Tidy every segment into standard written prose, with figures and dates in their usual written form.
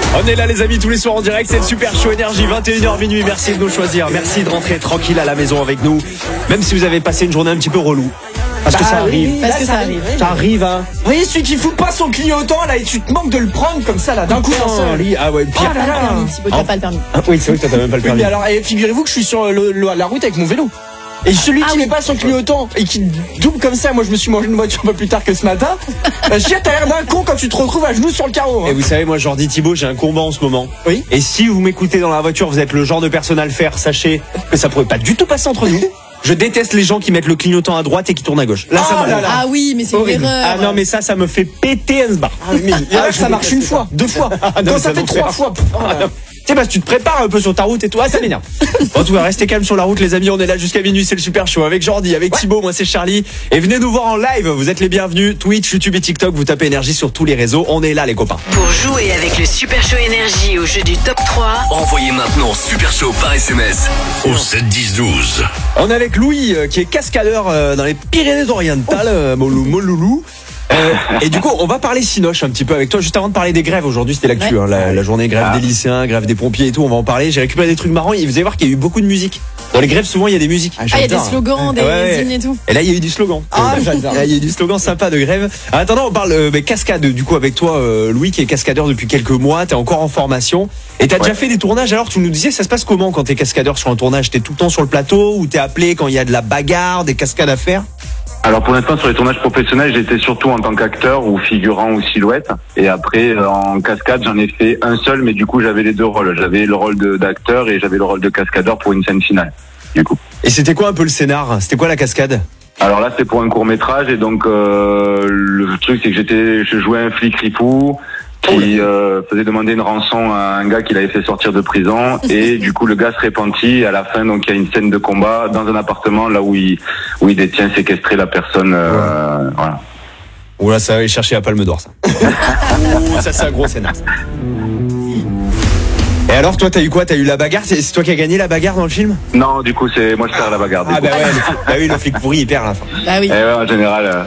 On est là les amis tous les soirs en direct, c'est le Super Show Énergie, 21h minuit. Merci de nous choisir, merci de rentrer tranquille à la maison avec nous, même si vous avez passé une journée un petit peu relou. Parce que ça arrive. Parce que ça arrive. Ça arrive, hein. Vous voyez celui qui fout pas son clignotant là et tu te manques de le prendre comme ça là d'un coup. Ah ouais, pire. T'as pas le permis, Thibaut, t'as pas le permis. Ah, oui, c'est vrai que t'as même pas le Oui, permis. mais alors figurez-vous que je suis sur la route avec mon vélo. Et celui qui met pas son clignotant et qui double comme ça, moi je me suis mangé une voiture un peu plus tard que ce matin. Je veux dire, t'as l'air d'un con quand tu te retrouves à genoux sur le carreau. Et vous savez, moi, Jordi Thibaut, j'ai un combat en ce moment. Oui. Et si vous m'écoutez dans la voiture, vous êtes le genre de personne à le faire, sachez que ça pourrait pas du tout passer entre nous. Je déteste les gens qui mettent le clignotant à droite et qui tournent à gauche. Là, ça m'arrête. Ah oui, mais c'est une Horrible. erreur. Ah non, mais ça me fait péter un sbar. Mais ça marche une fois, deux fois. non, Quand mais ça ça fait m'en trois fait fois. Tu sais, parce que tu te prépares un peu sur ta route et tout, ça m'énerve. En tout cas, restez calme sur la route, les amis. On est là jusqu'à minuit. C'est le Super Show avec Jordi, avec Thibaut. Moi, c'est Charlie. Et venez nous voir en live. Vous êtes les bienvenus. Twitch, YouTube et TikTok. Vous tapez Énergie sur tous les réseaux. On est là, les copains. Pour jouer avec le Super Show Énergie au jeu du top 3, Envoyez maintenant Super Show par SMS au 7 10 12. On est avec Louis, qui est cascadeur dans les Pyrénées-Orientales, Moloulou. Et du coup, on va parler Cinoche un petit peu avec toi. Juste avant de parler des grèves, aujourd'hui c'était l'actu, Ouais. la journée grève des lycéens, grève des pompiers et tout. On va en parler. J'ai récupéré des trucs marrants. Et vous allez voir qu'il y a eu beaucoup de musique. Dans les grèves, souvent il y a des musiques. Ah, il y a des slogans, des Ouais. hymnes et tout. Et là, il y a eu du slogan. J'adore. Il y a eu du slogan sympa de grève. En attendant, on parle cascade du coup avec toi, Louis, qui est cascadeur depuis quelques mois. T'es encore en formation et t'as déjà fait des tournages. Alors, tu nous disais, ça se passe comment quand t'es cascadeur sur un tournage? T'es tout le temps sur le plateau ou t'es appelé quand il y a de la bagarre, des cascades à faire? Alors pour l'instant sur les tournages professionnels, j'étais surtout en tant qu'acteur ou figurant ou silhouette. Et après en cascade, j'en ai fait un seul, mais du coup j'avais les deux rôles. J'avais le rôle d'acteur et j'avais le rôle de cascadeur pour une scène finale. Du coup. Et c'était quoi un peu le scénar? C'était quoi la cascade? Alors là c'est pour un court métrage et donc le truc c'est que je jouais un flic ripou qui faisait demander une rançon à un gars qu'il avait fait sortir de prison et du coup le gars se repentit à la fin, donc il y a une scène de combat dans un appartement là où il détient séquestré la personne voilà. Oula, ça va aller chercher la Palme d'Or, ça. Ça c'est un gros scénar. Ça. Et alors toi t'as eu quoi? T'as eu la bagarre? C'est toi qui as gagné la bagarre dans le film? Non, du coup c'est moi je perds la bagarre. Du Ah coup. bah ouais, oui, le flic pourri il perd à la fin. Ah oui. Et ouais, en général.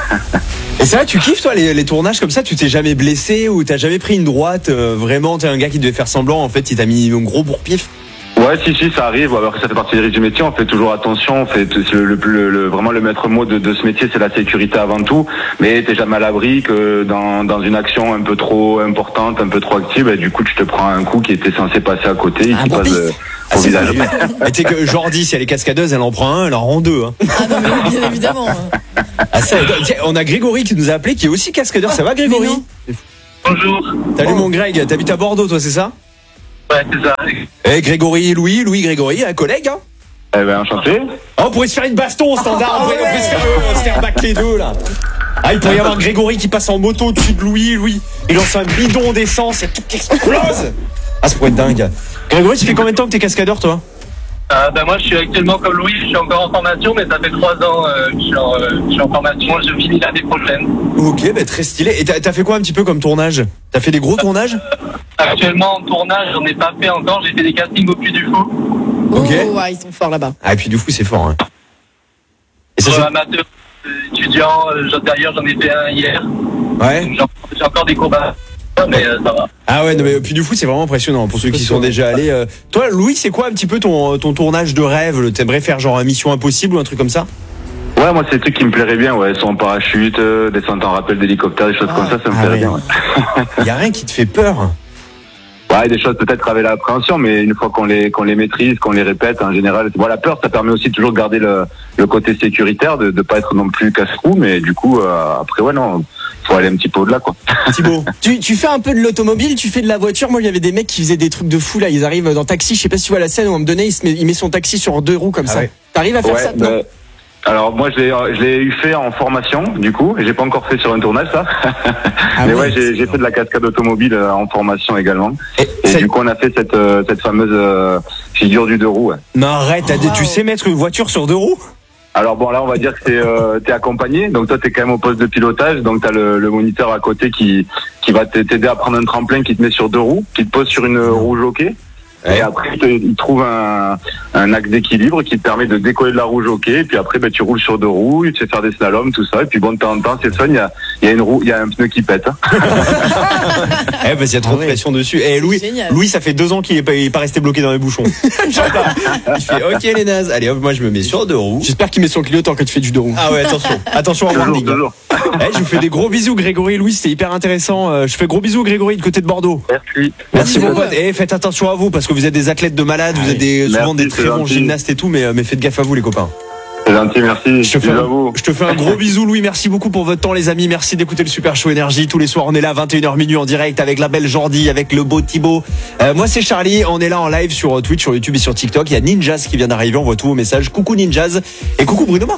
Et c'est vrai, tu kiffes toi les tournages comme ça? Tu t'es jamais blessé ou t'as jamais pris une droite? Vraiment, t'es un gars qui devait faire semblant, en fait il t'a mis un gros bourre-pif? Ouais, si, ça arrive. Alors que ça fait partie des risques du métier, on fait toujours attention. On fait vraiment le maître mot de ce métier, c'est la sécurité avant tout. Mais t'es jamais à l'abri que dans une action un peu trop importante, un peu trop active, et du coup tu te prends un coup qui était censé passer à côté et qui passe au visage. Et tu sais que Jordi, si elle est cascadeuse, elle en prend un, elle en rend deux. Hein. Ah non, mais bien évidemment. Ah, ça, tiens, on a Grégory qui nous a appelé, qui est aussi cascadeur. Ça va, Grégory? Bonjour. Salut mon Greg, t'habites à Bordeaux, toi, c'est ça? Ouais, c'est ça. Eh, Grégory, Louis, Grégory, un collègue, hein? Eh ben, enchanté. Oh, on pourrait se faire une baston au standard, on pourrait se faire back les deux, là. Ah, il pourrait y avoir Grégory qui passe en moto au-dessus de Louis, il lance un bidon d'essence et tout qui explose. Ah, ça pourrait être dingue. Grégory, ça fait combien de temps que t'es cascadeur, toi? Moi, je suis actuellement comme Louis, je suis encore en formation, mais ça fait 3 ans que je suis en formation, je finis l'année prochaine. Ok, bah, très stylé. Et t'as fait quoi un petit peu comme tournage? T'as fait des gros tournages? Actuellement, en tournage, j'en ai pas fait encore, j'ai fait des castings au Puy du Fou. Ok. Oh, ouais, ils sont forts là-bas. Ah, et puis du coup, c'est fort, hein. Et ça, Pour amateur, étudiant, d'ailleurs, j'en ai fait un hier. ouais. J'ai encore des combats, mais ça va. Ah ouais, non, mais puis du coup, c'est vraiment impressionnant pour ceux qui sont déjà allés. Toi, Louis, c'est quoi un petit peu ton tournage de rêve? T'aimerais faire genre une Mission Impossible ou un truc comme ça? Ouais, moi c'est des trucs qui me plairaient bien, ouais, soit en parachute, descente en rappel d'hélicoptère, des choses comme ça me plairait bien. Ouais. Y a rien qui te fait peur? Ouais, des choses peut-être avec l'appréhension, mais une fois qu'on les maîtrise, qu'on les répète, en général, voilà, la peur, ça permet aussi toujours de garder le côté sécuritaire, de pas être non plus casse-cou, mais du coup, après, ouais, non, faut aller un petit peu au-delà, quoi. Thibaut. Tu fais un peu de l'automobile, tu fais de la voiture. Moi, il y avait des mecs qui faisaient des trucs de fou là. Ils arrivent dans taxi. Je sais pas si tu vois la scène où on me donnait, il met son taxi sur 2 roues comme ça. Ouais. T'arrives à faire ça? Non. Alors moi je l'ai eu fait en formation du coup, et j'ai pas encore fait sur un tournage ça. Mais ouais, j'ai fait de la cascade automobile en formation également. Et du coup on a fait cette fameuse figure du 2 roues. Ouais. Non, arrête, tu sais mettre une voiture sur 2 roues? Alors bon là on va dire que t'es accompagné, donc toi t'es quand même au poste de pilotage, donc t'as le moniteur à côté qui va t'aider à prendre un tremplin qui te met sur 2 roues, qui te pose sur une roue jockey. Et après, il trouve un axe d'équilibre qui te permet de décoller de la roue jockey. Et puis après, tu roules sur 2 roues, tu sais faire des slaloms, tout ça. Et puis bon, de temps en temps, c'est fun, il y a un pneu qui pète. Il y a trop de pression dessus. Et Louis, ça fait 2 ans qu'il est pas resté bloqué dans les bouchons. Il fait OK les nazes. Allez hop, moi je me mets sur 2 roues. J'espère qu'il met son clignotant quand tu fais du 2 roues. Ah ouais, attention en warning. Toujours. Je vous fais des gros bisous Grégory, Louis, c'était hyper intéressant. Je fais gros bisous Grégory de côté de Bordeaux. Merci. Mon pote. Et faites attention à vous parce que vous êtes des athlètes de malades, vous êtes souvent des très bons gymnastes et tout, mais faites gaffe à vous les copains. C'est gentil, merci. Je te fais un gros bisou Louis, merci beaucoup pour votre temps les amis, merci d'écouter le Super Show Énergie. Tous les soirs on est là 21h minuit en direct avec la belle Jordi, avec le beau Thibaut. Moi c'est Charlie, on est là en live sur Twitch, sur YouTube et sur TikTok. Il y a Ninjas qui vient d'arriver, on voit tous vos messages. Coucou Ninjas et coucou Bruno Mars.